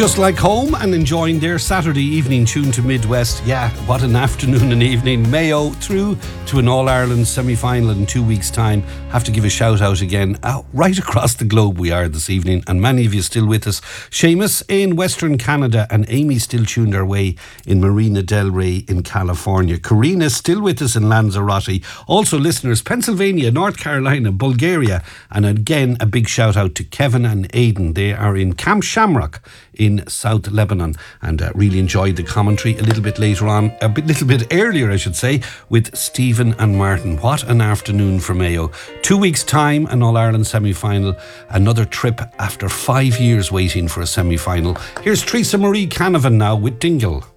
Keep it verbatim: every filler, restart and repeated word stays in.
Just like home and enjoying their Saturday evening tune to Midwest. Yeah, what an afternoon and evening. Mayo through to an All-Ireland semi-final in two weeks' time. Have to give a shout out again. Oh, right across the globe we are this evening, and many of you still with us. Seamus in Western Canada and Amy still tuned our way in Marina Del Rey in California. Karina still with us in Lanzarote. Also listeners, Pennsylvania, North Carolina, Bulgaria, and again a big shout out to Kevin and Aidan. They are in Camp Shamrock in South Lebanon, and uh, really enjoyed the commentary a little bit later on, a bit, little bit earlier I should say, with Stephen and Martin. What an afternoon for Mayo. Two weeks time, an All-Ireland semi-final, another trip after five years waiting for a semi-final. Here's Teresa Marie Canavan now with Dingle.